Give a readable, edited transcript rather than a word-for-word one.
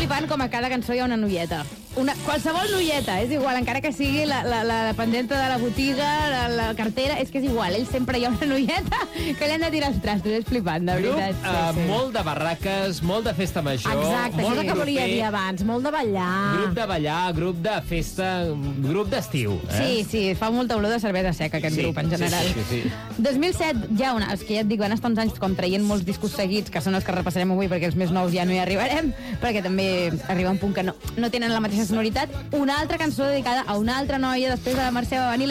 flipant com a cada cançó hi ha una noieta. Qualsevol noieta, és igual, encara que sigui la dependenta de la botiga, la cartera, és que és igual, ell sempre hi ha una noieta que li han de tirar els trastos, és flipant, de veritat. Sí. Molt de barraques, molt de festa major. Exacte, molt que volia dir abans, molt de ballar. Grup de ballar, grup de festa, grup d'estiu. Sí, fa molta olor de cervesa seca aquest grup, en general. Sí. 2007, ja els que ja et dic, van estar uns anys com traient molts discos seguits, que són els que repassarem avui, perquè els més nous ja no hi arribarem, perquè també arriba un punt que no tenen la mateixa sonoritat. Una altra cançó dedicada a una altra noia, després de la Mercè va venir